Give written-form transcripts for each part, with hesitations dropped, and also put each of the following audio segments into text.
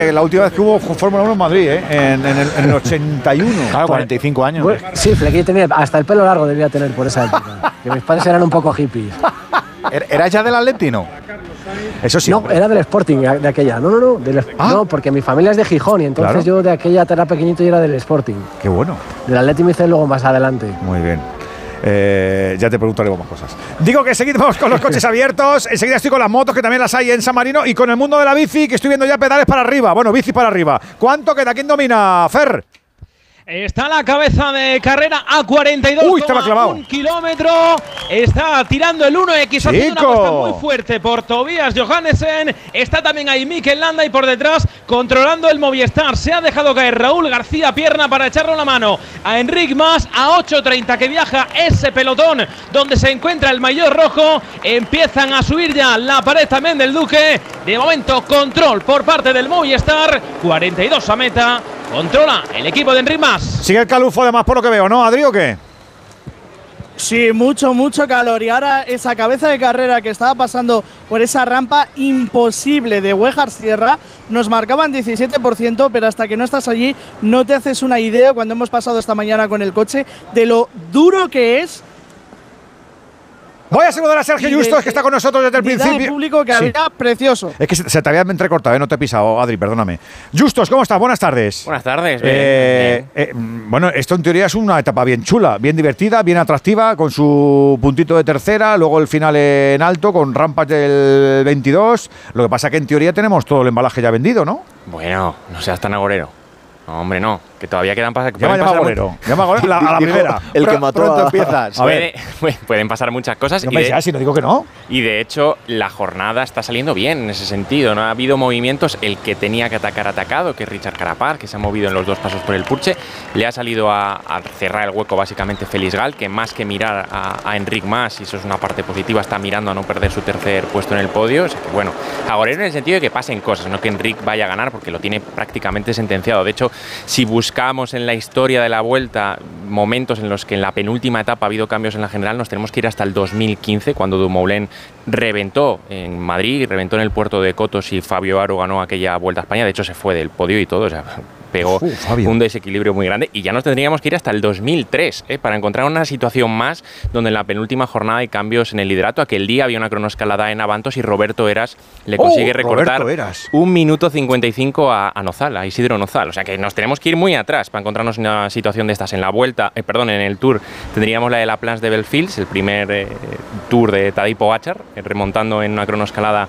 La última vez que hubo Fórmula 1 en Madrid, en el 81. Claro, 45 años. Bueno, sí, Flequillo tenía hasta el pelo largo debía tener por esa época. Que mis padres eran un poco hippies. ¿Era ya del Atleti, no? Eso sí. No, hombre. era del Sporting de aquella. No. No, porque mi familia es de Gijón y entonces Claro. yo de aquella era pequeñito y era del Sporting. Qué bueno. Del Atleti me hice luego más adelante. Muy bien. Ya te preguntaremos más cosas. Digo que seguimos con los coches abiertos. Enseguida estoy con las motos, que también las hay en San Marino. Y con el mundo de la bici, que estoy viendo ya pedales para arriba. Bueno, bici para arriba. ¿Cuánto queda? ¿Quién domina? Fer. Está la cabeza de carrera a 42. Uy, te va clavado. Un kilómetro. Está tirando el 1X. Haciendo una apuesta muy fuerte por Tobias Johannesen. Está también ahí Mikel Landa y por detrás controlando el Movistar. Se ha dejado caer Raúl García Pierna para echarle la mano a Enric Mas a 8:30 que viaja ese pelotón donde se encuentra el maillot rojo. Empiezan a subir ya la pared también del Duque. De momento control por parte del Movistar. 42 a meta. Controla el equipo de Enric Mas. Sigue el calufo además por lo que veo, ¿no, Adri, o qué? Sí, mucho calor. Y ahora esa cabeza de carrera que estaba pasando por esa rampa imposible de Huejar Sierra, nos marcaban 17%, pero hasta que no estás allí no te haces una idea, cuando hemos pasado esta mañana con el coche, de lo duro que es. Voy a saludar a Sergio Justos, que está con nosotros desde el principio. El público que había precioso. Es que se te había entrecortado, no te he pisado, Adri, perdóname. Justos, ¿cómo estás? Buenas tardes. Buenas tardes. Bueno, esto en teoría es una etapa bien chula, bien divertida, bien atractiva, con su puntito de tercera, luego el final en alto, con rampas del 22. Lo que pasa es que en teoría tenemos todo el embalaje ya vendido, ¿no? Bueno, no seas tan agorero. No, hombre, no. Que todavía quedan pasar. Llama agorero. Llama agorero a la primera. El que mató pronto a… empiezas. A ver. Pueden pasar muchas cosas. No me digas, si no digo que no. Y de hecho, la jornada está saliendo bien en ese sentido. No ha habido movimientos. El que tenía que atacar, atacado, que es Richard Carapaz, que se ha movido en los dos pasos por el Purche. Le ha salido a cerrar el hueco básicamente Félix Gal, que más que mirar a Enric Mas, y eso es una parte positiva, está mirando a no perder su tercer puesto en el podio. O sea que, bueno, agorero en el sentido de que pasen cosas, no que Enric vaya a ganar, porque lo tiene prácticamente sentenciado. De hecho, si buscamos en la historia de la Vuelta momentos en los que en la penúltima etapa ha habido cambios en la general, nos tenemos que ir hasta el 2015, cuando Dumoulin reventó en Madrid, reventó en el puerto de Cotos y Fabio Aro ganó aquella Vuelta a España. De hecho, se fue del podio y todo, o sea, pegó un desequilibrio muy grande, y ya nos tendríamos que ir hasta el 2003 para encontrar una situación más donde en la penúltima jornada hay cambios en el liderato. Aquel día había una cronoescalada en Avantos y Roberto Eras le consigue recortar 1 minuto 55 a Nozal, a Isidro Nozal. O sea que nos tenemos que ir muy atrás para encontrarnos una situación de estas. En la Vuelta, en el Tour tendríamos la de la Plans de Belfields, el primer Tour de Tadej Pogačar, remontando en una cronoescalada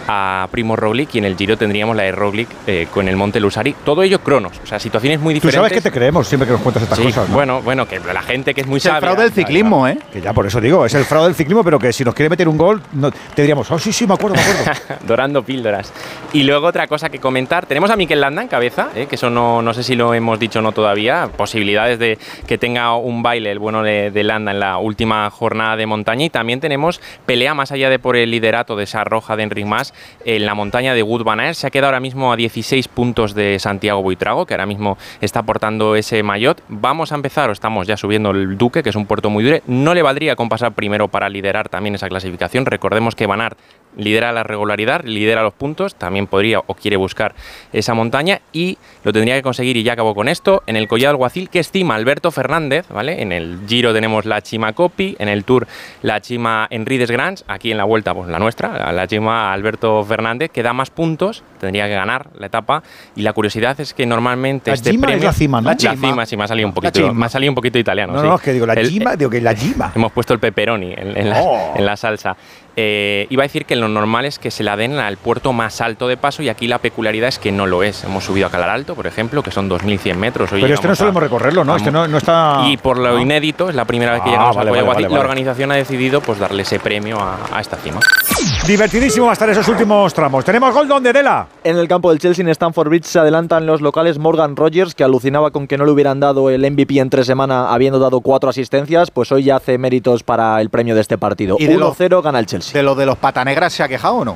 a Primo Roglic, y en el Giro tendríamos la de Roglic con el Monte Lusari. Todo ello cronos, o sea, situaciones muy diferentes. Tú sabes que te creemos siempre que nos cuentas estas cosas, ¿no? Bueno, que la gente que es muy sabia. Es el fraude del ciclismo, ¿eh? Que ya por eso digo, es el fraude del ciclismo, pero que si nos quiere meter un gol, te diríamos, oh, sí, me acuerdo. Dorando píldoras. Y luego otra cosa que comentar, tenemos a Mikel Landa en cabeza, que eso no sé si lo hemos dicho o no todavía, posibilidades de que tenga un baile el bueno de Landa en la última jornada de montaña, y también tenemos pelea más allá de por el liderato de esa roja de Enric Mas en la montaña de Wout van Aert. Se ha quedado ahora mismo a 16 puntos de Santiago Buitrago, que ahora mismo está portando ese maillot. Vamos a empezar, o estamos ya subiendo el Duque, que es un puerto muy duro. No le valdría con pasar primero para liderar también esa clasificación. Recordemos que Van Aert lidera la regularidad, lidera los puntos, también podría o quiere buscar esa montaña, y lo tendría que conseguir, y ya acabo con esto, en el Collado Alguacil, que estima Alberto Fernández, ¿vale? En el Giro tenemos la Chima Coppi, en el Tour la Chima Henri Desgrange, aquí en la Vuelta pues la nuestra, la Chima Alberto Fernández, que da más puntos, tendría que ganar la etapa, y la curiosidad es que normalmente la este Chima premio… Es la cima, ¿no? La Chima, sí, me ha salido un poquito italiano. No, sí. no, es que digo, la Chima, digo que la Chima. Hemos puesto el pepperoni en la salsa. Iba a decir que lo normal es que se la den al puerto más alto de paso, y aquí la peculiaridad es que no lo es. Hemos subido a Calar Alto, por ejemplo, que son 2.100 metros. Hoy pero este no solemos recorrerlo, ¿no? Este no está… Y por lo inédito, es la primera vez que llegamos a Collado. Vale. La organización ha decidido pues darle ese premio a esta cima. Divertidísimo va a estar esos últimos tramos. Tenemos gol donde Dela. En el campo del Chelsea, en Stamford Bridge, se adelantan los locales Morgan Rogers, que alucinaba con que no le hubieran dado el MVP en 3 semanas, habiendo dado 4 asistencias, pues hoy ya hace méritos para el premio de este partido. 1-0 gana el Chelsea. ¿De lo de los patanegras se ha quejado o no?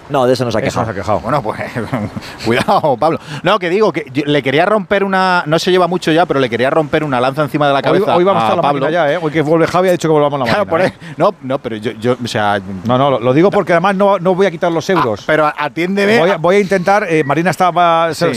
No, de eso no se ha Eso quejado. se ha quejado. Bueno, pues cuidado, Pablo. No, que digo que le quería romper una. No se lleva mucho ya, pero le quería romper una lanza encima de la cabeza. Hoy vamos a la Pablo. máquina ya, ¿eh? Hoy que vuelve Javi ha dicho que volvamos a la Claro, máquina. no, pero yo, o sea. No, lo digo porque además no voy a quitar los euros. Pero atiéndeme. Voy a intentar. Marina estaba. Sí.